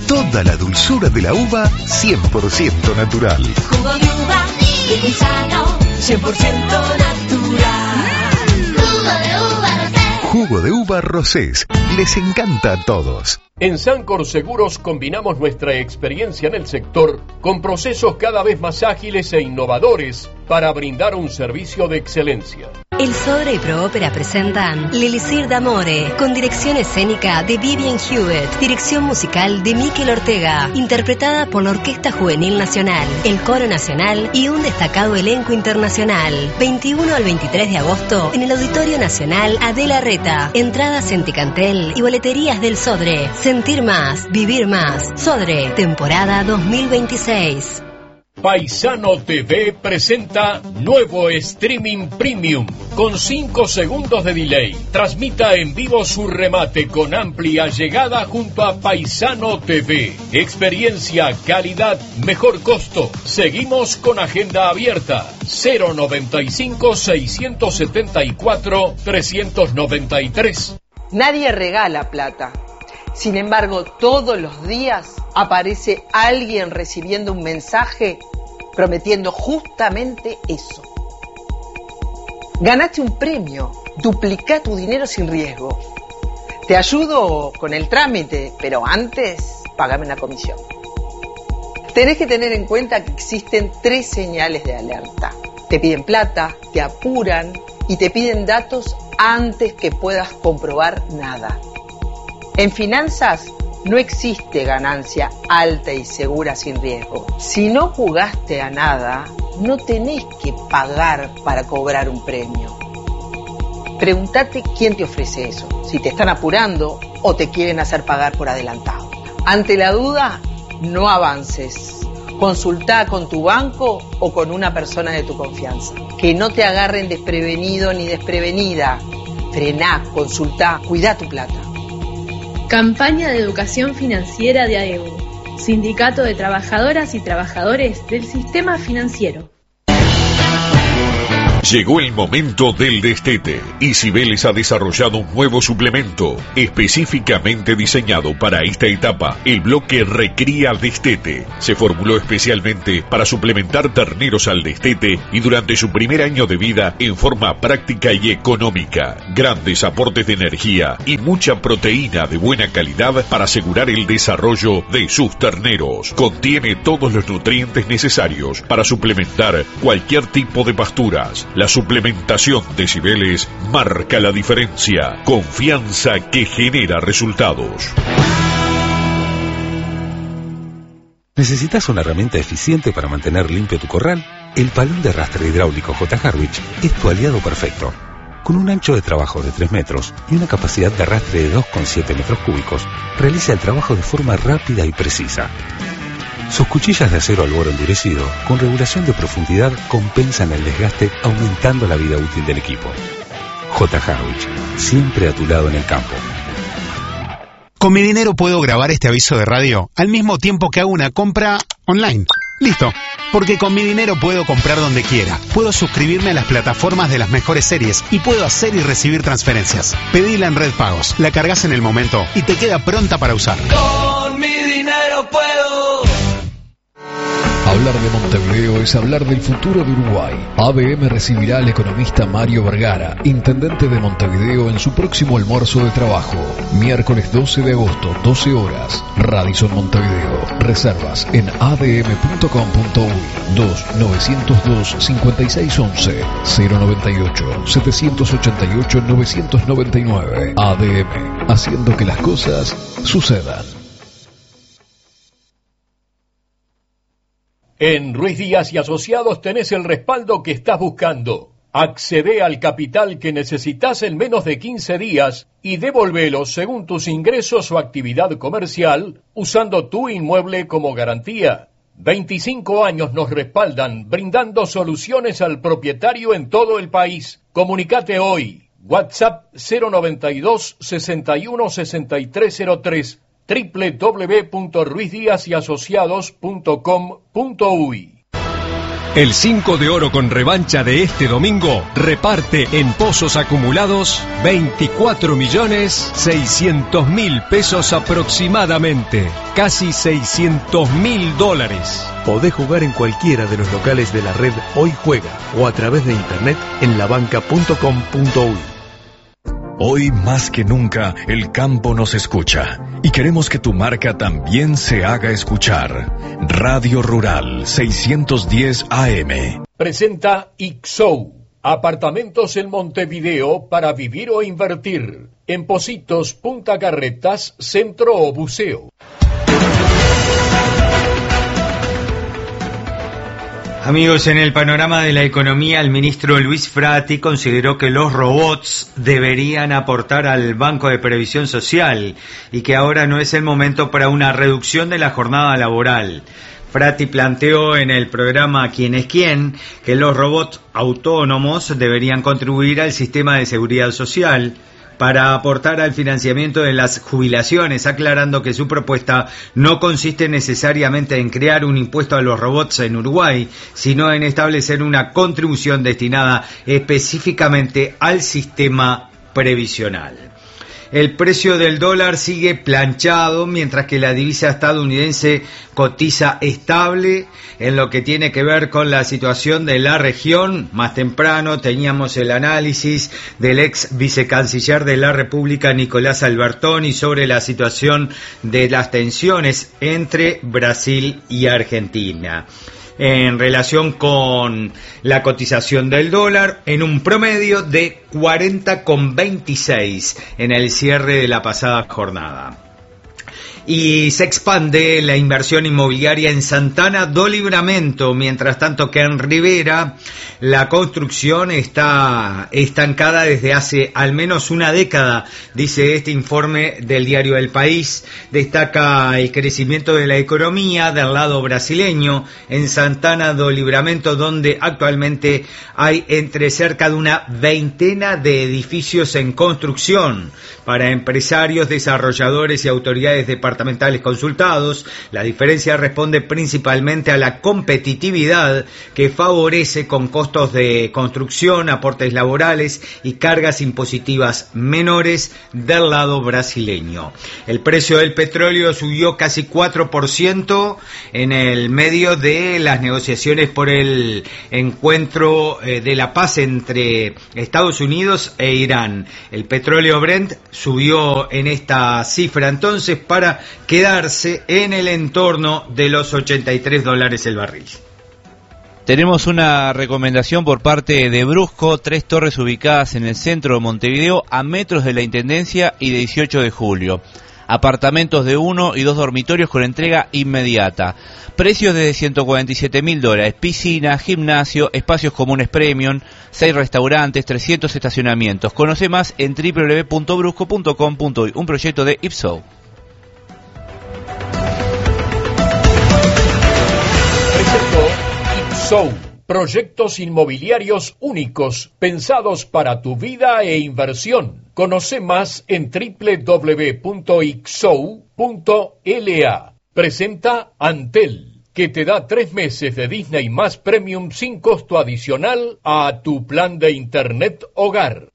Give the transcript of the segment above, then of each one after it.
Toda la dulzura de la uva 100% natural. Jugo de uva, rico y sano, 100% natural. Jugo de uva Rosés. Les encanta a todos. En Sancor Seguros combinamos nuestra experiencia en el sector con procesos cada vez más ágiles e innovadores para brindar un servicio de excelencia. El Sodre y Proópera presentan L'Elixir d'Amore, con dirección escénica de Vivian Hewitt, dirección musical de Mikel Ortega, interpretada por la Orquesta Juvenil Nacional, el Coro Nacional y un destacado elenco internacional. 21 al 23 de agosto en el Auditorio Nacional Adela Reta. Entradas en Ticantel y boleterías del Sodre. Sentir más, vivir más. Sodre, temporada 2026. Paisano TV presenta nuevo streaming premium con 5 segundos de delay. Transmita en vivo su remate con amplia llegada junto a Paisano TV. Experiencia, calidad, mejor costo. Seguimos con agenda abierta. 095-674-393. Nadie regala plata. Sin embargo, todos los días aparece alguien recibiendo un mensaje prometiendo justamente eso. Ganaste un premio, duplicá tu dinero sin riesgo. Te ayudo con el trámite, pero antes pagame una comisión. Tenés que tener en cuenta que existen 3 señales de alerta. Te piden plata, te apuran y te piden datos antes que puedas comprobar nada. En finanzas no existe ganancia alta y segura sin riesgo. Si no jugaste a nada, no tenés que pagar para cobrar un premio. Pregúntate quién te ofrece eso, si te están apurando o te quieren hacer pagar por adelantado. Ante la duda, no avances. Consultá con tu banco o con una persona de tu confianza. Que no te agarren desprevenido ni desprevenida. Frená, consultá, cuidá tu plata. Campaña de educación financiera de AEU, Sindicato de Trabajadoras y Trabajadores del Sistema Financiero. Llegó el momento del destete y Cibeles ha desarrollado un nuevo suplemento específicamente diseñado para esta etapa, el bloque Recría Destete. Se formuló especialmente para suplementar terneros al destete y durante su primer año de vida en forma práctica y económica. Grandes aportes de energía y mucha proteína de buena calidad para asegurar el desarrollo de sus terneros. Contiene todos los nutrientes necesarios para suplementar cualquier tipo de pasturas. La suplementación de Cibeles marca la diferencia. Confianza que genera resultados. ¿Necesitas una herramienta eficiente para mantener limpio tu corral? El palón de arrastre hidráulico J. Harwich es tu aliado perfecto. Con un ancho de trabajo de 3 metros y una capacidad de arrastre de 2,7 metros cúbicos, realiza el trabajo de forma rápida y precisa. Sus cuchillas de acero al borde endurecido, con regulación de profundidad, compensan el desgaste, aumentando la vida útil del equipo. J. Harwich, siempre a tu lado en el campo. Con mi dinero puedo grabar este aviso de radio al mismo tiempo que hago una compra online. Listo. Porque con mi dinero puedo comprar donde quiera. Puedo suscribirme a las plataformas de las mejores series y puedo hacer y recibir transferencias. Pedila en Red Pagos, la cargas en el momento y te queda pronta para usar. Con mi dinero puedo. Hablar de Montevideo es hablar del futuro de Uruguay. ABM recibirá al economista Mario Vergara, intendente de Montevideo, en su próximo almuerzo de trabajo. Miércoles 12 de agosto, 12 horas. Radisson Montevideo. Reservas en adm.com.uy 2-902-5611 098-788-999. ADM, haciendo que las cosas sucedan. En Ruiz Díaz y Asociados tenés el respaldo que estás buscando. Accede al capital que necesitas en menos de 15 días y devolvelo según tus ingresos o actividad comercial usando tu inmueble como garantía. 25 años nos respaldan brindando soluciones al propietario en todo el país. Comunicate hoy. WhatsApp 092 61 6303 www.ruizdiasyasociados.com.uy. El 5 de oro con revancha de este domingo reparte en pozos acumulados 24.600.000 pesos aproximadamente, casi $600.000. Podés jugar en cualquiera de los locales de la red Hoy Juega o a través de internet en labanca.com.uy. Hoy más que nunca el campo nos escucha y queremos que tu marca también se haga escuchar. Radio Rural 610 AM. Presenta Ixou, apartamentos en Montevideo para vivir o invertir. En Pocitos, Punta Carretas, Centro o Buceo. Amigos, en el panorama de la economía, el ministro Luis Frati consideró que los robots deberían aportar al Banco de Previsión Social y que ahora no es el momento para una reducción de la jornada laboral. Frati planteó en el programa ¿Quién es quién? Que los robots autónomos deberían contribuir al sistema de seguridad social para aportar al financiamiento de las jubilaciones, aclarando que su propuesta no consiste necesariamente en crear un impuesto a los robots en Uruguay, sino en establecer una contribución destinada específicamente al sistema previsional. El precio del dólar sigue planchado, mientras que la divisa estadounidense cotiza estable. En lo que tiene que ver con la situación de la región, más temprano teníamos el análisis del ex vicecanciller de la República, Nicolás Albertoni, sobre la situación de las tensiones entre Brasil y Argentina. En relación con la cotización del dólar, en un promedio de 40,26 en el cierre de la pasada jornada. Y se expande la inversión inmobiliaria en Santana do Livramento, mientras tanto que en Rivera la construcción está estancada desde hace al menos una década, dice este informe del diario El País. Destaca el crecimiento de la economía del lado brasileño en Santana do Livramento, donde actualmente hay entre cerca de una veintena de edificios en construcción. Para empresarios, desarrolladores y autoridades departamentales consultados, la diferencia responde principalmente a la competitividad que favorece con costos de construcción, aportes laborales y cargas impositivas menores del lado brasileño. El precio del petróleo subió casi 4% en el medio de las negociaciones por el encuentro de la paz entre Estados Unidos e Irán. El petróleo Brent subió en esta cifra entonces para quedarse en el entorno de los $83 el barril. Tenemos una recomendación por parte de Brusco, 3 torres ubicadas en el centro de Montevideo, a metros de la Intendencia y de 18 de julio. Apartamentos de 1 y 2 dormitorios con entrega inmediata. Precios de $147.000, piscina, gimnasio, espacios comunes premium, 6 restaurantes, 300 estacionamientos. Conoce más en www.brusco.com.uy, un proyecto de Ipso. Presentó Ipso, proyectos inmobiliarios únicos, pensados para tu vida e inversión. Conoce más en www.ixou.la. Presenta Antel, que te da 3 meses de Disney más Premium sin costo adicional a tu plan de Internet hogar.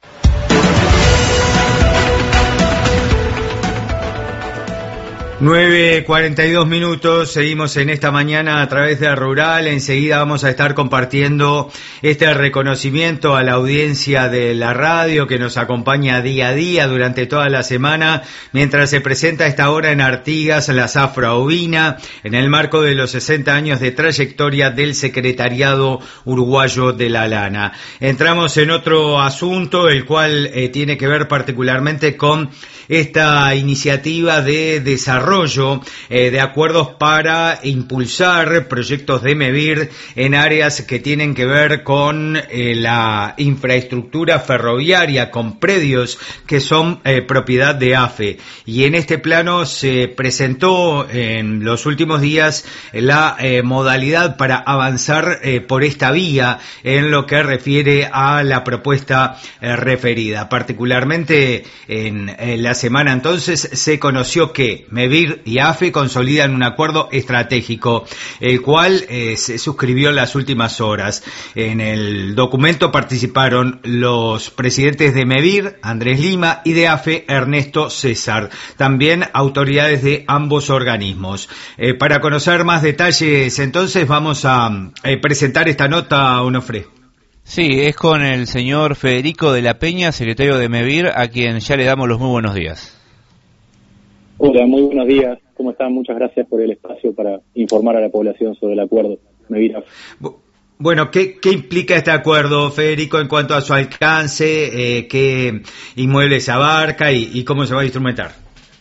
9:42, seguimos en esta mañana a través de Rural. Enseguida vamos a estar compartiendo este reconocimiento a la audiencia de la radio que nos acompaña día a día durante toda la semana, mientras se presenta a esta hora en Artigas la zafra ovina, en el marco de los 60 años de trayectoria del Secretariado Uruguayo de la Lana. Entramos en otro asunto, el cual tiene que ver particularmente con esta iniciativa de desarrollo de acuerdos para impulsar proyectos de MEVIR en áreas que tienen que ver con la infraestructura ferroviaria, con predios que son propiedad de AFE. Y en este plano se presentó en los últimos días la modalidad para avanzar por esta vía en lo que refiere a la propuesta referida. Particularmente en la semana entonces se conoció que MEVIR MEVIR y AFE consolidan un acuerdo estratégico, el cual se suscribió en las últimas horas. En el documento participaron los presidentes de MEVIR, Andrés Lima, y de AFE, Ernesto César. También autoridades de ambos organismos. Para conocer más detalles, entonces, vamos a presentar esta nota, Onofre. Sí, es con el señor Federico de la Peña, secretario de MEVIR, a quien ya le damos los muy buenos días. Hola, muy buenos días. ¿Cómo están? Muchas gracias por el espacio para informar a la población sobre el acuerdo MEVIR. Bueno, ¿qué implica este acuerdo, Federico, en cuanto a su alcance, qué inmuebles abarca y cómo se va a instrumentar?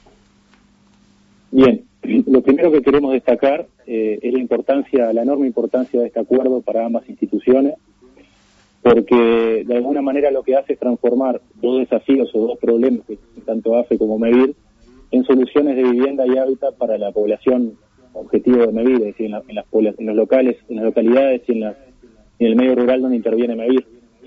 Bien, lo primero que queremos destacar es la enorme importancia de este acuerdo para ambas instituciones, porque de alguna manera lo que hace es transformar dos desafíos o dos problemas, tanto AFE como MEVIR, en soluciones de vivienda y hábitat para la población objetivo de MEVIR, es decir, en los locales, en las localidades y en el medio rural donde interviene MEVIR.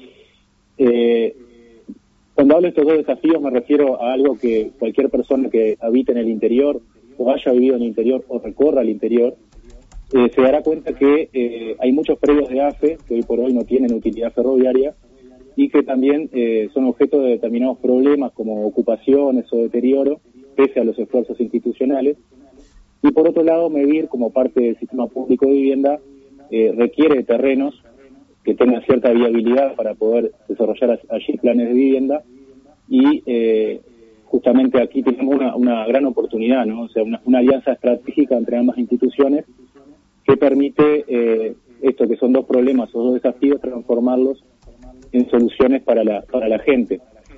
Cuando hablo de estos dos desafíos me refiero a algo que cualquier persona que habite en el interior o haya vivido en el interior o recorra el interior se dará cuenta que hay muchos predios de AFE que hoy por hoy no tienen utilidad ferroviaria y que también son objeto de determinados problemas como ocupaciones o deterioro, pese a los esfuerzos institucionales. Y por otro lado, MEVIR, como parte del sistema público de vivienda, requiere de terrenos que tengan cierta viabilidad para poder desarrollar allí planes de vivienda y justamente aquí tenemos una gran oportunidad, ¿no? O sea, una alianza estratégica entre ambas instituciones que permite esto, que son dos problemas o dos desafíos, transformarlos en soluciones para la gente.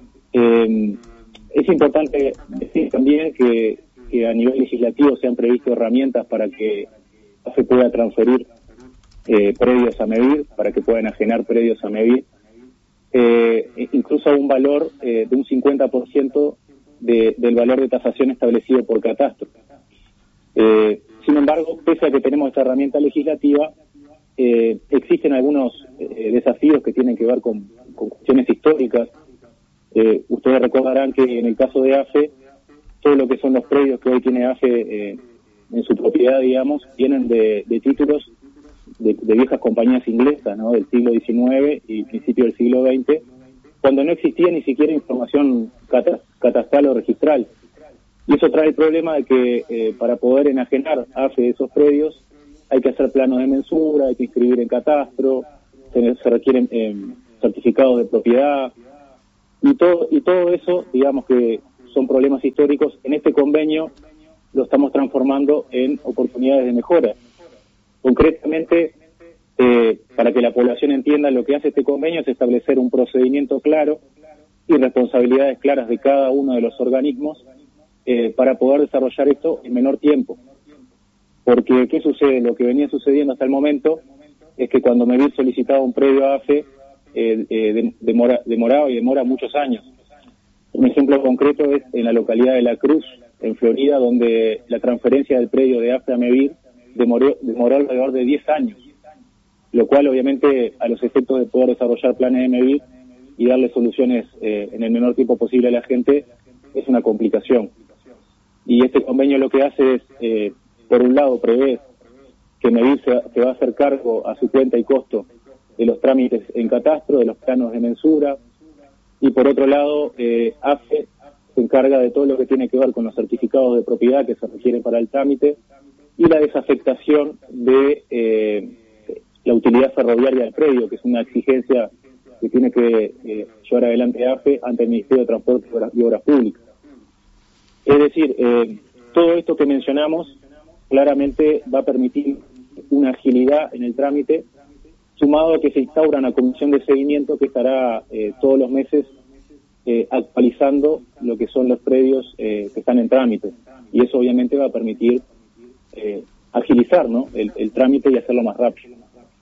Es importante decir también que a nivel legislativo se han previsto herramientas para que se pueda transferir predios a MEVIR, para que puedan enajenar predios a MEVIR, incluso a un valor de un 50% del valor de tasación establecido por catastro. Sin embargo, pese a que tenemos esta herramienta legislativa, existen algunos desafíos que tienen que ver con cuestiones históricas. Ustedes recordarán que en el caso de AFE, todo lo que son los predios que hoy tiene AFE en su propiedad, digamos, vienen de títulos de viejas compañías inglesas, ¿no? Del siglo XIX y principio del siglo XX, cuando no existía ni siquiera información catastral o registral. Y eso trae el problema de que para poder enajenar AFE de esos predios hay que hacer planos de mensura, hay que inscribir en catastro, se requieren certificados de propiedad, y todo eso, digamos que son problemas históricos. En este convenio lo estamos transformando en oportunidades de mejora. Concretamente, para que la población entienda, lo que hace este convenio es establecer un procedimiento claro y responsabilidades claras de cada uno de los organismos para poder desarrollar esto en menor tiempo. Porque, ¿qué sucede? Lo que venía sucediendo hasta el momento es que cuando MEVIR solicitaba un predio a AFE, demora muchos años. Un ejemplo concreto es en la localidad de La Cruz, en Florida, donde la transferencia del predio de AFE a MEVIR demoró alrededor de 10 años, lo cual obviamente a los efectos de poder desarrollar planes de MEVIR y darle soluciones en el menor tiempo posible a la gente es una complicación. Y este convenio lo que hace es, por un lado, prevé que MEVIR se va a hacer cargo a su cuenta y costo de los trámites en catastro, de los planos de mensura, y por otro lado, AFE se encarga de todo lo que tiene que ver con los certificados de propiedad que se requieren para el trámite y la desafectación de la utilidad ferroviaria del predio, que es una exigencia que tiene que llevar adelante AFE ante el Ministerio de Transporte y Obras Públicas. Es decir, todo esto que mencionamos claramente va a permitir una agilidad en el trámite, sumado a que se instaura una comisión de seguimiento que estará todos los meses actualizando lo que son los predios que están en trámite. Y eso obviamente va a permitir agilizar, ¿no?, el trámite y hacerlo más rápido.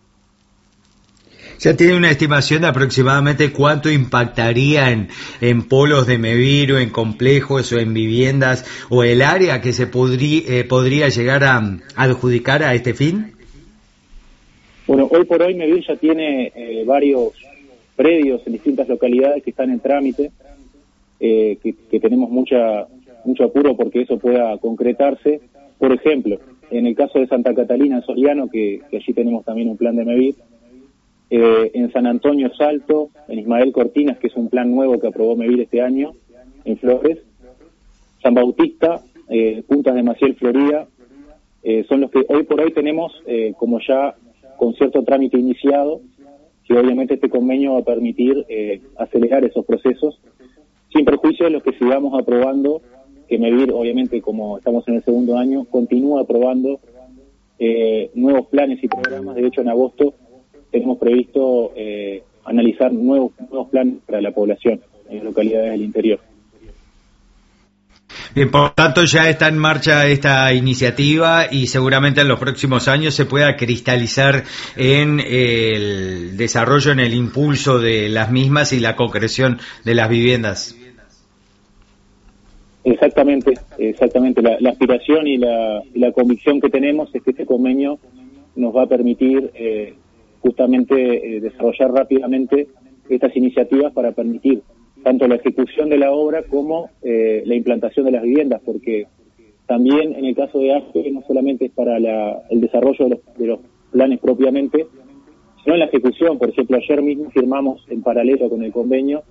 ¿Ya tiene una estimación de aproximadamente cuánto impactaría en polos de MEVIR o en complejos o en viviendas o el área que se podría llegar a adjudicar a este fin? Bueno, hoy por hoy MEVIR ya tiene varios predios en distintas localidades que están en trámite, que tenemos mucha mucho apuro porque eso pueda concretarse. Por ejemplo, en el caso de Santa Catalina, en Soriano, que allí tenemos también un plan de MEVIR, en San Antonio, Salto, en Ismael Cortinas, que es un plan nuevo que aprobó MEVIR este año, en Flores, San Bautista, Puntas de Maciel, Florida, son los que hoy por hoy tenemos como ya con cierto trámite iniciado, que obviamente este convenio va a permitir acelerar esos procesos, sin perjuicio de los que sigamos aprobando, que MEVIR, obviamente, como estamos en el segundo año, continúa aprobando nuevos planes y programas. De hecho, en agosto tenemos previsto analizar nuevos planes para la población en las localidades del interior. Bien, por tanto, ya está en marcha esta iniciativa y seguramente en los próximos años se pueda cristalizar en el desarrollo, en el impulso de las mismas y la concreción de las viviendas. Exactamente. La aspiración y la convicción que tenemos es que este convenio nos va a permitir justamente desarrollar rápidamente estas iniciativas para permitir tanto la ejecución de la obra como la implantación de las viviendas, porque también en el caso de ASPE no solamente es para el desarrollo de los planes propiamente, sino en la ejecución. Por ejemplo, ayer mismo firmamos en paralelo con el convenio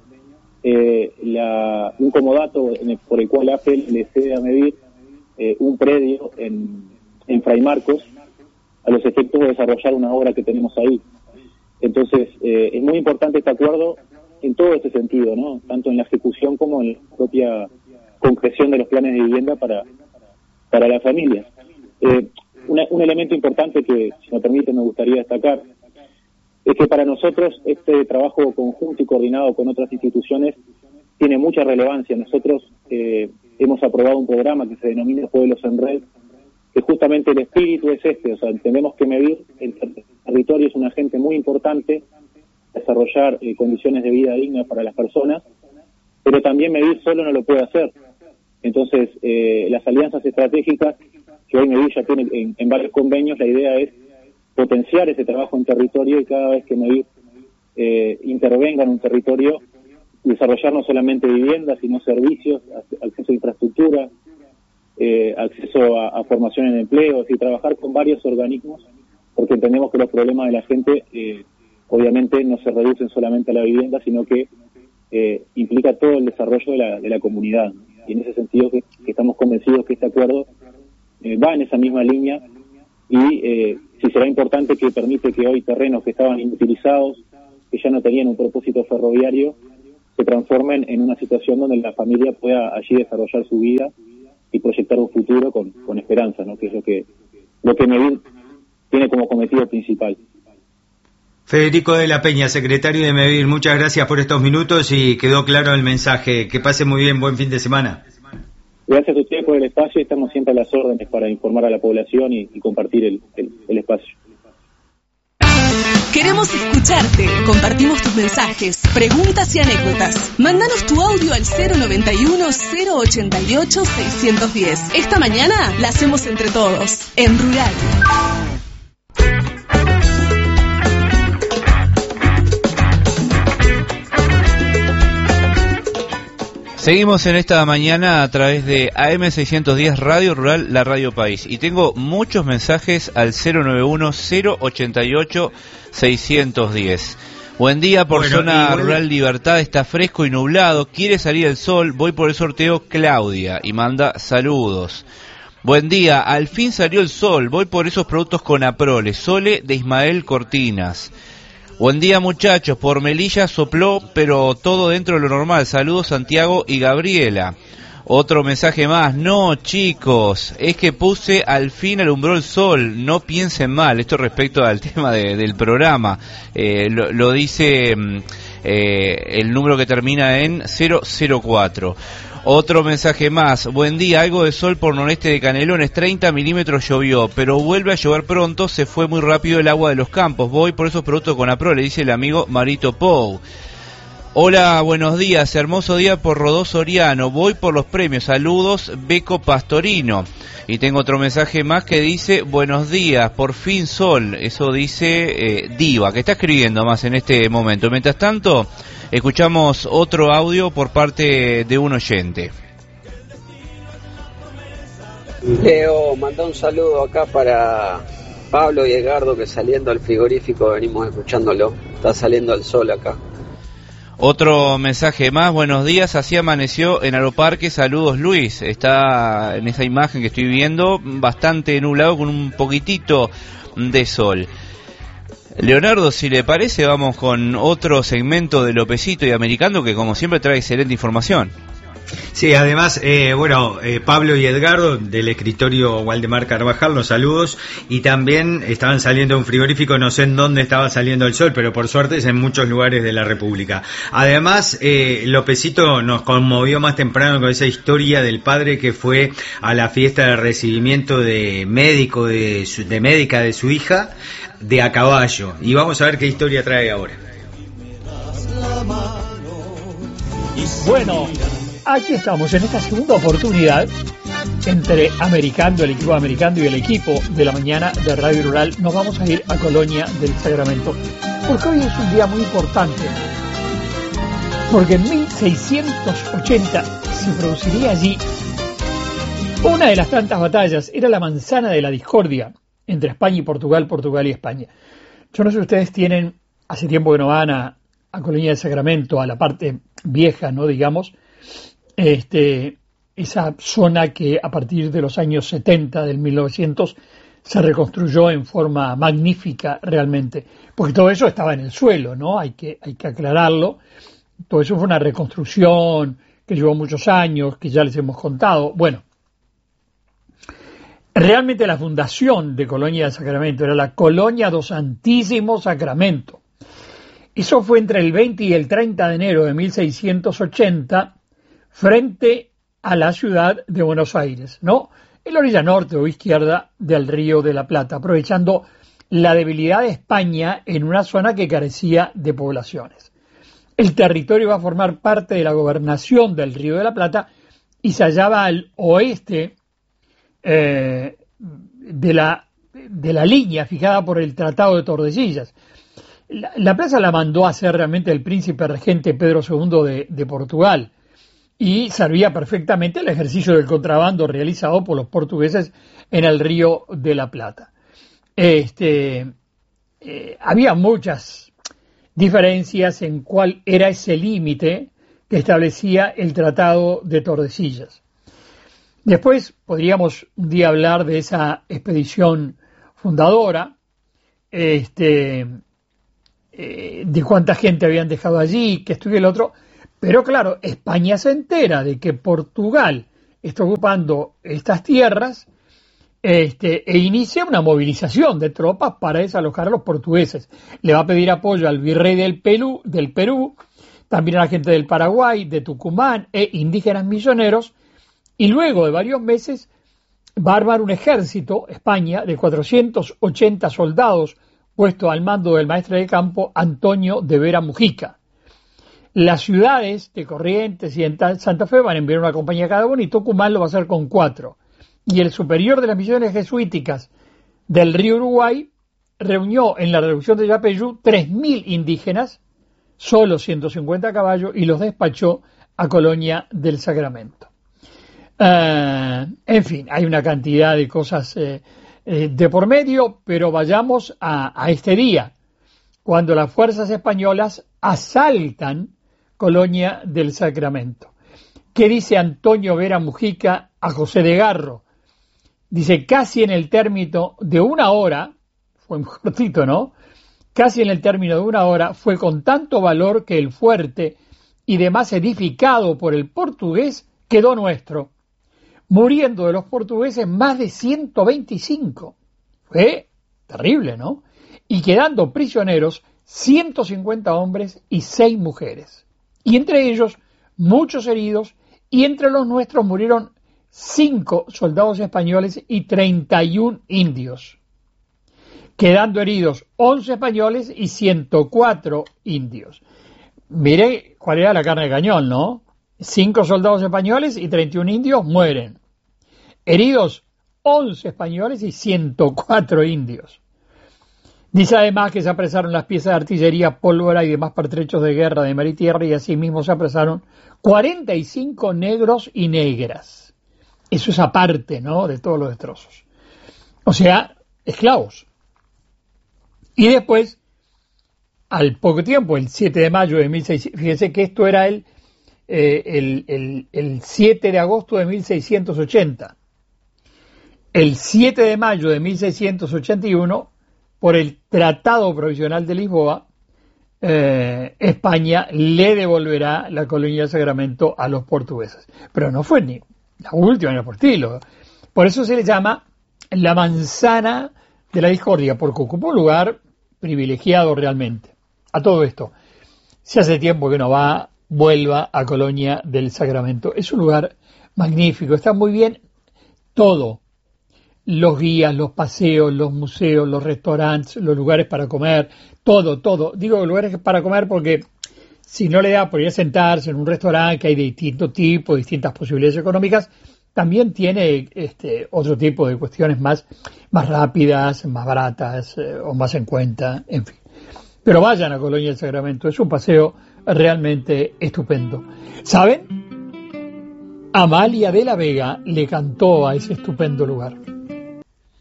un comodato por el cual AFE le cede a MEVIR un predio en Fray Marcos a los efectos de desarrollar una obra que tenemos ahí. Entonces, es muy importante este acuerdo en todo este sentido, ¿no? Tanto en la ejecución como en la propia concreción de los planes de vivienda para las familias. Un elemento importante que, si me permite, me gustaría destacar es que para nosotros este trabajo conjunto y coordinado con otras instituciones tiene mucha relevancia. Nosotros hemos aprobado un programa que se denomina Pueblos en Red, que justamente el espíritu es este, o sea, entendemos que MEVIR, el territorio, es un agente muy importante, desarrollar condiciones de vida dignas para las personas, pero también MEVIR solo no lo puede hacer. Entonces, las alianzas estratégicas que hoy MEVIR ya tiene en varios convenios, la idea es potenciar ese trabajo en territorio y cada vez que MEVIR intervenga en un territorio, desarrollar no solamente viviendas, sino servicios, acceso a infraestructura, acceso a formación en empleo, y trabajar con varios organismos, porque entendemos que los problemas de la gente obviamente no se reducen solamente a la vivienda, sino que implica todo el desarrollo de la comunidad. Y en ese sentido que estamos convencidos que este acuerdo va en esa misma línea y sí será importante que permite que hoy terrenos que estaban inutilizados, que ya no tenían un propósito ferroviario, se transformen en una situación donde la familia pueda allí desarrollar su vida y proyectar un futuro con esperanza, ¿no? Que es lo que MEVIR tiene como cometido principal. Federico de la Peña, secretario de MEVIR, muchas gracias por estos minutos y quedó claro el mensaje. Que pase muy bien, buen fin de semana. Gracias a ustedes por el espacio y estamos siempre a las órdenes para informar a la población y compartir el espacio. Queremos escucharte. Compartimos tus mensajes, preguntas y anécdotas. Mándanos tu audio al 091-088-610. Esta mañana la hacemos entre todos, en Rural. Seguimos en esta mañana a través de AM610 Radio Rural, la Radio País. Y tengo muchos mensajes al 091-088-610. Buen día, por zona rural Libertad, está fresco y nublado, quiere salir el sol, voy por el sorteo Claudia y manda saludos. Buen día, al fin salió el sol, voy por esos productos con Aprole, Sole de Ismael Cortinas. Buen día muchachos, por Melilla sopló, pero todo dentro de lo normal. Saludos Santiago y Gabriela. Otro mensaje más, no chicos, es que puse al fin alumbró el sol, no piensen mal. Esto respecto al tema del programa, lo dice el número que termina en 004. Otro mensaje más, buen día, algo de sol por noreste de Canelones, 30 milímetros llovió, pero vuelve a llover pronto, se fue muy rápido el agua de los campos, voy por esos productos con Apro, le dice el amigo Marito Pou. Hola, buenos días, hermoso día por Rodó Soriano, voy por los premios, saludos Beco Pastorino. Y tengo otro mensaje más que dice, buenos días, por fin sol, eso dice Diva, que está escribiendo más en este momento. Mientras tanto, escuchamos otro audio por parte de un oyente. Leo, manda un saludo acá para Pablo y Edgardo, que saliendo al frigorífico venimos escuchándolo. Está saliendo el sol acá. Otro mensaje más, buenos días, así amaneció en Aeroparque, saludos Luis. Está en esa imagen que estoy viendo, bastante nublado con un poquitito de sol. Leonardo, si le parece, vamos con otro segmento de Lopecito y Americano, que como siempre trae excelente información. Sí, además, Pablo y Edgardo del escritorio Waldemar Carvajal, los saludos, y también estaban saliendo de un frigorífico, no sé en dónde estaba saliendo el sol, pero por suerte es en muchos lugares de la República. Además, Lopecito nos conmovió más temprano con esa historia del padre que fue a la fiesta de recibimiento de médica de su hija, de a caballo, y vamos a ver qué historia trae ahora. Bueno, aquí estamos en esta segunda oportunidad entre Americando, el equipo Americando y el equipo de la mañana de Radio Rural. Nos vamos a ir a Colonia del Sacramento, porque hoy es un día muy importante, porque en 1680 se produciría allí una de las tantas batallas. Era la manzana de la discordia entre España y Portugal, Portugal y España. Yo no sé si ustedes tienen, hace tiempo que no van a Colonia del Sacramento, a la parte vieja, ¿no? Digamos, esa zona que a partir de los años 70 del 1900 se reconstruyó en forma magnífica realmente, porque todo eso estaba en el suelo, ¿no? Hay que aclararlo. Todo eso fue una reconstrucción que llevó muchos años, que ya les hemos contado. Bueno, realmente la fundación de Colonia del Sacramento era la Colonia do Santísimo Sacramento. Eso fue entre el 20 y el 30 de enero de 1680, frente a la ciudad de Buenos Aires, ¿no? En la orilla norte o izquierda del Río de la Plata, aprovechando la debilidad de España en una zona que carecía de poblaciones. El territorio va a formar parte de la gobernación del Río de la Plata y se hallaba al oeste de la línea fijada por el Tratado de Tordesillas. La plaza la mandó a hacer realmente el príncipe regente Pedro II de Portugal, y servía perfectamente al ejercicio del contrabando realizado por los portugueses en el Río de la Plata. Había muchas diferencias en cuál era ese límite que establecía el Tratado de Tordesillas. Después podríamos un día hablar de esa expedición fundadora, de cuánta gente habían dejado allí, que esto y el otro. Pero claro, España se entera de que Portugal está ocupando estas tierras e inicia una movilización de tropas para desalojar a los portugueses. Le va a pedir apoyo al virrey del Perú, también a la gente del Paraguay, de Tucumán e indígenas misioneros, y luego de varios meses va a armar un ejército, España, de 480 soldados puesto al mando del maestre de campo Antonio de Vera Mujica. Las ciudades de Corrientes y Santa Fe van a enviar una compañía cada uno, y Tucumán lo va a hacer con 4. Y el superior de las misiones jesuíticas del río Uruguay reunió en la reducción de Yapeyú 3.000 indígenas, solo 150 caballos, y los despachó a Colonia del Sacramento. En fin, hay una cantidad de cosas de por medio, pero vayamos a este día, cuando las fuerzas españolas asaltan Colonia del Sacramento. ¿Qué dice Antonio Vera Mujica a José de Garro? Dice, casi en el término de una hora, fue muy cortito, ¿no? Casi en el término de una hora fue con tanto valor que el fuerte y demás edificado por el portugués quedó nuestro, muriendo de los portugueses más de 125. Fue terrible, ¿no? Y quedando prisioneros 150 hombres y 6 mujeres. Y entre ellos muchos heridos, y entre los nuestros murieron 5 soldados españoles y 31 indios, quedando heridos 11 españoles y 104 indios. Mire cuál era la carne de cañón, ¿no? 5 soldados españoles y 31 indios mueren. Heridos 11 españoles y 104 indios. Dice además que se apresaron las piezas de artillería, pólvora y demás pertrechos de guerra de mar y tierra, y asimismo se apresaron 45 negros y negras. Eso es aparte, ¿no?, de todos los destrozos. O sea, esclavos. Y después, al poco tiempo, el 7 de mayo de 1600, fíjense que esto era el 7 de agosto de 1680. El 7 de mayo de 1681, por el Tratado Provisional de Lisboa, España le devolverá la colonia de Sacramento a los portugueses. Pero no fue ni la última ni por estilo. Por eso se le llama la manzana de la discordia, porque ocupó un lugar privilegiado realmente. A todo esto, si hace tiempo que no vuelva a Colonia del Sacramento. Es un lugar magnífico, está muy bien todo. Los guías, los paseos, los museos, los restaurantes, los lugares para comer, todo. Digo lugares para comer porque si no le da por ir a sentarse en un restaurante que hay de distinto tipo, distintas posibilidades económicas, también tiene otro tipo de cuestiones más rápidas, más baratas o más en cuenta, en fin. Pero vayan a Colonia del Sacramento, es un paseo realmente estupendo. ¿Saben? Amalia de la Vega le cantó a ese estupendo lugar.